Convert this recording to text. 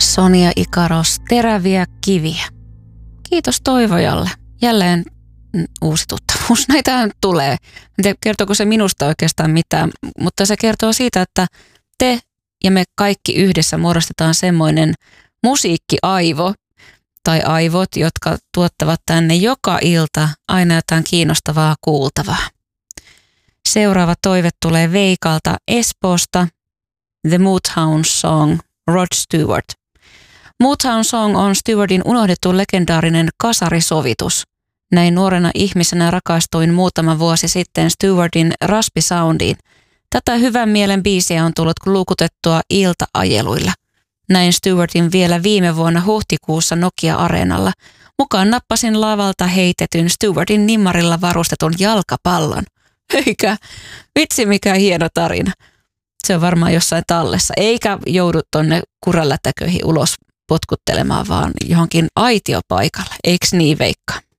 Sonia Ikaros, Teräviä kiviä. Kiitos Toivojalle. Jälleen uusi tuttavuus. Näitä tulee. En tiedä, kertooko se minusta oikeastaan mitään, mutta se kertoo siitä, että te ja me kaikki yhdessä muodostetaan semmoinen musiikkiaivo tai aivot, jotka tuottavat tänne joka ilta aina jotain kiinnostavaa kuultavaa. Seuraava toive tulee Veikalta Espoosta. The Motown Song, Rod Stewart. Motown Song on Stewardin unohdettu legendaarinen kasarisovitus. Näin nuorena ihmisenä rakastuin muutama vuosi sitten Stewardin raspisoundiin. Tätä hyvän mielen biisiä on tullut luukutettua ilta-ajeluilla. Näin Stewardin vielä viime vuonna huhtikuussa Nokia-areenalla. Mukaan nappasin lavalta heitetyn Stewardin nimmarilla varustetun jalkapallon. Eikä, vitsi mikä hieno tarina. Se on varmaan jossain tallessa, eikä joudu tonne kurallätäköihin ulos potkuttelemaan, vaan johonkin aitiopaikalle. Eiks niin, Veikka?